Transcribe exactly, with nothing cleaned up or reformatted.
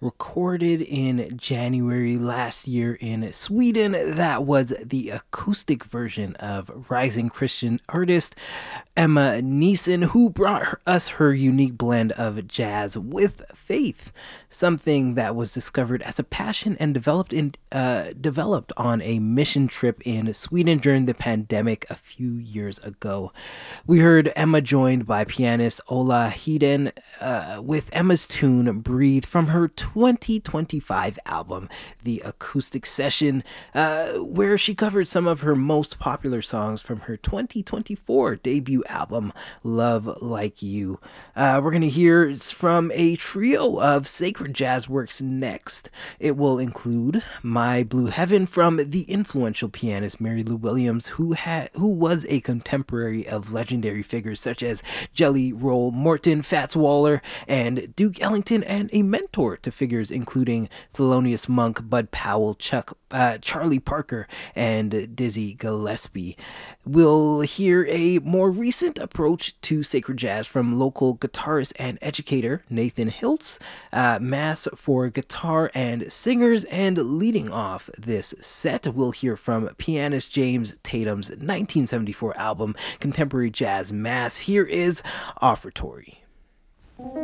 recorded in January last year in Sweden. That was the acoustic version of rising Christian artist Emma Neeson, who brought us her unique blend of jazz with faith, something that was discovered as a passion and developed in uh, developed on a mission trip in Sweden during the pandemic a few years ago. We heard Emma joined by pianist Ola Heden uh, with Emma's tune "Breathe" from her twenty twenty-five album, The Acoustic Session, uh, where she covered some of her most popular songs from her twenty twenty-four debut album, Love Like You. Uh, we're going to hear from a trio of sacred jazz works next. It will include My Blue Heaven from the influential pianist Mary Lou Williams, who had who was a contemporary of legendary figures such as Jelly Roll Morton, Fats Waller, and Duke Ellington, and a mentor to figures including Thelonious Monk, Bud Powell, Chuck, uh, Charlie Parker, and Dizzy Gillespie. We'll hear a more recent approach to sacred jazz from local guitarist and educator Nathan Hiltz, uh, Mass for guitar and singers, and leading off this set, we'll hear from pianist James Tatum's nineteen seventy-four album, Contemporary Jazz Mass. Here is Offertory.